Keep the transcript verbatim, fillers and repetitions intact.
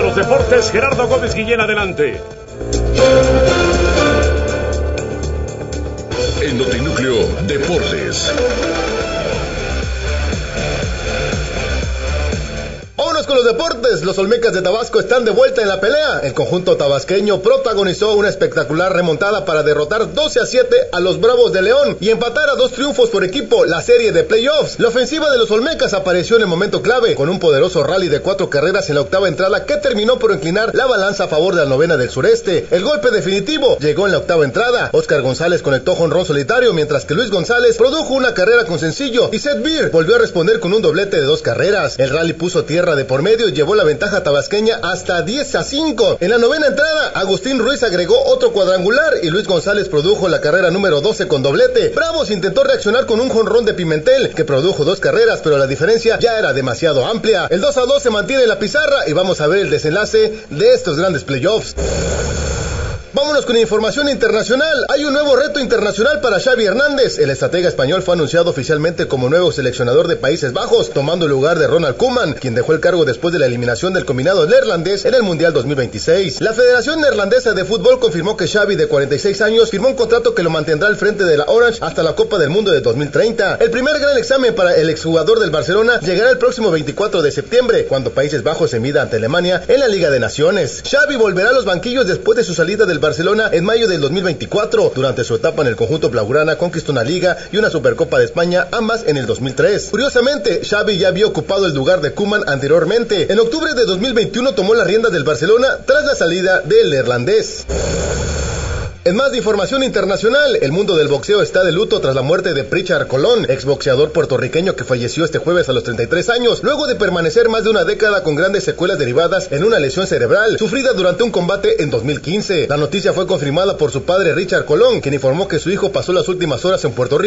los deportes, Gerardo Gómez Guillén, adelante. En Notinúcleo Deportes. Vámonos con los deportes. Los Olmecas de Tabasco están de vuelta en la pelea. El conjunto tabasqueño protagonizó una espectacular remontada para derrotar doce a siete a los Bravos de León y empatar a dos triunfos por equipo la serie de playoffs. La ofensiva de los Olmecas apareció en el momento clave con un poderoso rally de cuatro carreras en la octava entrada que terminó por inclinar la balanza a favor de la novena del sureste. El golpe definitivo llegó en la octava entrada. Oscar González conectó jonrón solitario, mientras que Luis González produjo una carrera con sencillo y Seth Beer volvió a responder con un doblete de dos carreras. El rally puso tierra de por medio y llevó la ventaja tabasqueña hasta diez a cinco. En la novena entrada, Agustín Ruiz agregó otro cuadrangular y Luis González produjo la carrera número doce con doblete. Bravos intentó reaccionar con un jonrón de Pimentel, que produjo dos carreras, pero la diferencia ya era demasiado amplia. El dos a dos se mantiene en la pizarra y vamos a ver el desenlace de estos grandes playoffs. Vámonos con información internacional. Hay un nuevo reto internacional para Xavi Hernández. El estratega español fue anunciado oficialmente como nuevo seleccionador de Países Bajos, tomando el lugar de Ronald Koeman, quien dejó el cargo después de la eliminación del combinado neerlandés en el Mundial dos mil veintiséis. La Federación Neerlandesa de Fútbol confirmó que Xavi, de cuarenta y seis años, firmó un contrato que lo mantendrá al frente de la Orange hasta la Copa del Mundo de dos mil treinta. El primer gran examen para el exjugador del Barcelona llegará el próximo veinticuatro de septiembre, cuando Países Bajos se mida ante Alemania en la Liga de Naciones. Xavi volverá a los banquillos después de su salida del Barcelona en mayo del dos mil veinticuatro. Durante su etapa en el conjunto blaugrana conquistó una Liga y una Supercopa de España, ambas en el dos mil tres. Curiosamente, Xavi ya había ocupado el lugar de Koeman anteriormente. En octubre de dos mil veintiuno tomó las riendas del Barcelona tras la salida del neerlandés. En más de información internacional, el mundo del boxeo está de luto tras la muerte de Pritchard Colón, exboxeador puertorriqueño que falleció este jueves a los treinta y tres años, luego de permanecer más de una década con grandes secuelas derivadas en una lesión cerebral, sufrida durante un combate en dos mil quince. La noticia fue confirmada por su padre Richard Colón, quien informó que su hijo pasó las últimas horas en Puerto Rico